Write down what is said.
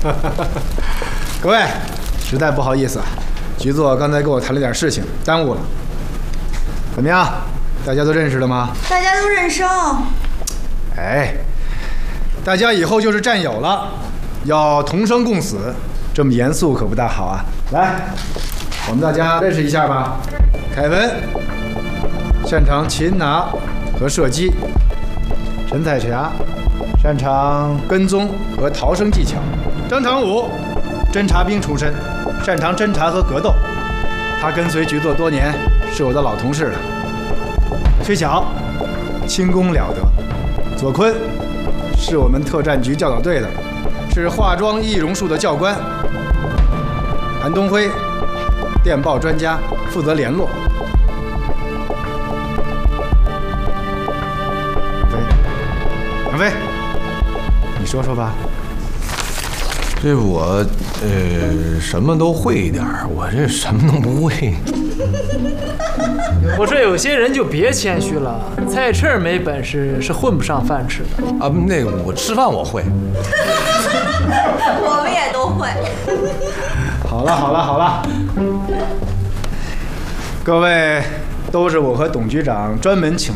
各位，实在不好意思啊，局座刚才跟我谈了点事情，耽误了。怎么样？大家都认识了吗？ 大家都认生。 哎，大家以后就是战友了，要同生共死，这么严肃可不大好啊。来，我们大家认识一下吧。凯文擅长擒拿和射击，陈彩霞擅长跟踪和逃生技巧，张长武侦察兵出身，擅长侦察和格斗，他跟随局座多年，是我的老同事了。崔晓轻功了得，左坤是我们特战局教导队的，是化妆易容术的教官。韩东辉电报专家，负责联络。杨飞，你说说吧。 这我什么都会一点，我这什么都不会。 我说有些人就别谦虚了，菜翅没本事是混不上饭吃的啊。那个我吃饭我会， 我们也都会。 好了，各位都是我和董局长专门请